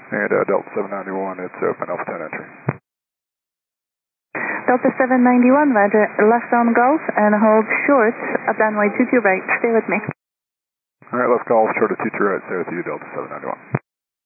And Delta 791, it's open, Alpha 10 entry. Delta 791, roger, left on Gulf and hold short of runway 22 right, stay with me. Alright, left Gulf, short of 22 right, stay with you, Delta 791.